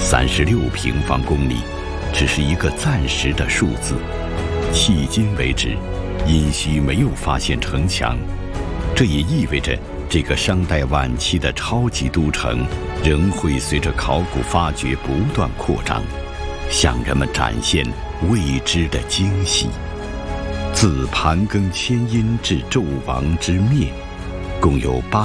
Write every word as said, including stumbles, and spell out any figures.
三十六平方公里只是一个暂时的数字。迄今为止，殷墟没有发现城墙，这也意味着这个商代晚期的超级都城仍会随着考古发掘不断扩张，向人们展现未知的惊喜。自盘庚迁殷至纣王之灭，共有八